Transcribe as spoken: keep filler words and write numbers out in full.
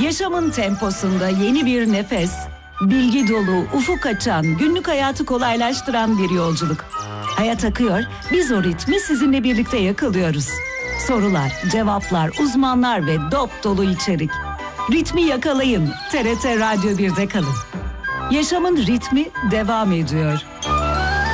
Yaşamın temposunda yeni bir nefes, bilgi dolu, ufuk açan, günlük hayatı kolaylaştıran bir yolculuk. Hayat akıyor, biz o ritmi sizinle birlikte yakalıyoruz. Sorular, cevaplar, uzmanlar ve dop dolu içerik. Ritmi yakalayın, T R T Radyo birde kalın. Yaşamın ritmi devam ediyor.